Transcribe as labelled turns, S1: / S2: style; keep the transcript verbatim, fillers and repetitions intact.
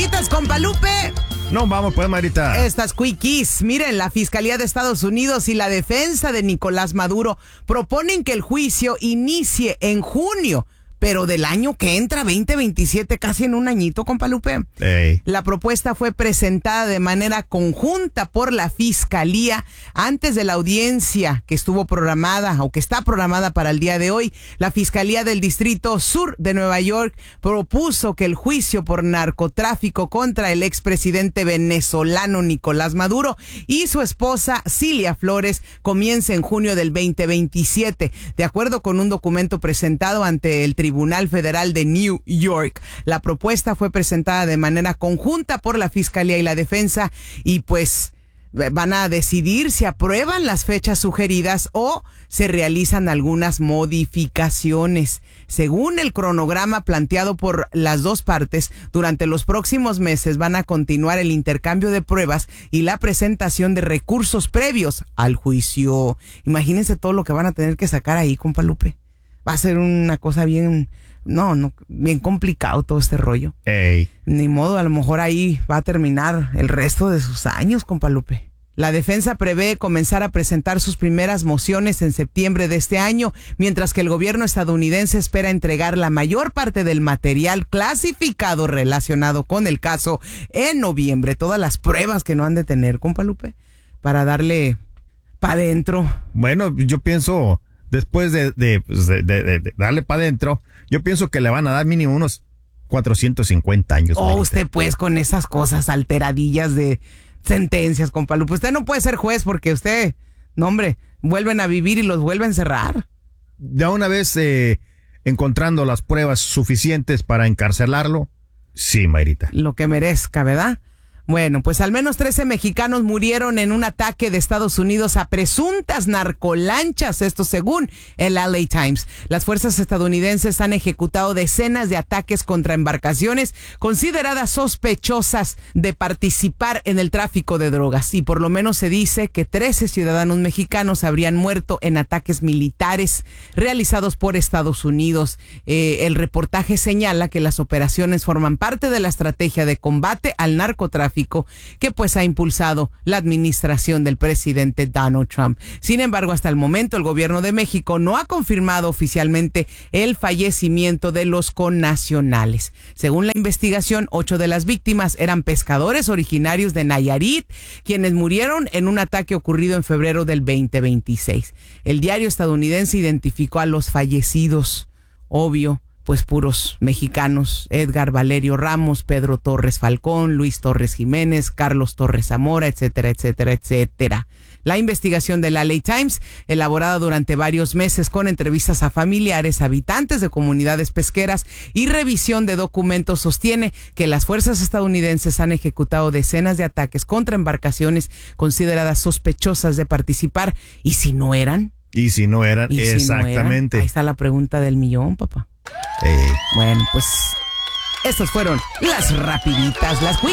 S1: rapiditas, compa Lupe.
S2: No, vamos pues, Marita.
S1: Estas quickies. Miren, la Fiscalía de Estados Unidos y la defensa de Nicolás Maduro proponen que el juicio inicie en junio, pero del año que entra, veinte veintisiete, casi en un añito, compa Lupe.
S2: Ey.
S1: La propuesta fue presentada de manera conjunta por la Fiscalía antes de la audiencia que estuvo programada o que está programada para el día de hoy. La Fiscalía del Distrito Sur de Nueva York propuso que el juicio por narcotráfico contra el expresidente venezolano Nicolás Maduro y su esposa Cilia Flores comience en junio del veinte veintisiete. De acuerdo con un documento presentado ante el Tribunal Federal de New York, la propuesta fue presentada de manera conjunta por la Fiscalía y la Defensa y pues van a decidir si aprueban las fechas sugeridas o se realizan algunas modificaciones. Según el cronograma planteado por las dos partes, durante los próximos meses van a continuar el intercambio de pruebas y la presentación de recursos previos al juicio. Imagínense todo lo que van a tener que sacar ahí, compa Lupe. Va a ser una cosa bien, no, no, bien complicado todo este rollo.
S2: Ey.
S1: Ni modo, a lo mejor ahí va a terminar el resto de sus años, compa Lupe. La defensa prevé comenzar a presentar sus primeras mociones en septiembre de este año, mientras que el gobierno estadounidense espera entregar la mayor parte del material clasificado relacionado con el caso en noviembre. Todas las pruebas que no han de tener, compa Lupe, para darle para adentro.
S2: Bueno, yo pienso, después de, de, de, de, de darle para adentro, yo pienso que le van a dar mínimo unos cuatrocientos cincuenta años.
S1: Oh,
S2: Marita.
S1: usted pues con esas cosas alteradillas de sentencias, compa Lupe. Usted no puede ser juez porque usted, no hombre, vuelven a vivir y los vuelven a encerrar.
S2: Ya una vez eh, encontrando las pruebas suficientes para encarcelarlo, sí, Mayrita.
S1: Lo que merezca, ¿verdad? Bueno, pues al menos trece mexicanos murieron en un ataque de Estados Unidos a presuntas narcolanchas, esto según el L A Times. Las fuerzas estadounidenses han ejecutado decenas de ataques contra embarcaciones consideradas sospechosas de participar en el tráfico de drogas y por lo menos se dice que trece ciudadanos mexicanos habrían muerto en ataques militares realizados por Estados Unidos. Eh, el reportaje señala que las operaciones forman parte de la estrategia de combate al narcotráfico que pues ha impulsado la administración del presidente Donald Trump. Sin embargo, hasta el momento el gobierno de México no ha confirmado oficialmente el fallecimiento de los connacionales. Según la investigación, ocho de las víctimas eran pescadores originarios de Nayarit, quienes murieron en un ataque ocurrido en febrero del veinte veintiséis. El diario estadounidense identificó a los fallecidos, obvio, pues puros mexicanos: Edgar Valerio Ramos, Pedro Torres Falcón, Luis Torres Jiménez, Carlos Torres Zamora, etcétera, etcétera, etcétera. La investigación del L A Times, elaborada durante varios meses con entrevistas a familiares, habitantes de comunidades pesqueras y revisión de documentos, sostiene que las fuerzas estadounidenses han ejecutado decenas de ataques contra embarcaciones consideradas sospechosas de participar. ¿Y si no eran?
S2: Y si no eran,
S1: ¿Y si
S2: exactamente.
S1: no eran? Ahí está la pregunta del millón, papá.
S2: Ey.
S1: Bueno, pues estas fueron las rapiditas, las